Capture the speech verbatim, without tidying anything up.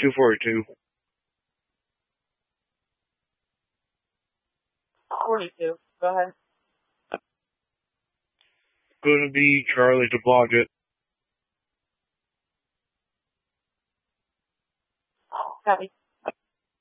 two forty-two. forty-two. Go ahead. Gonna be Charlie to Blodgett. Copy.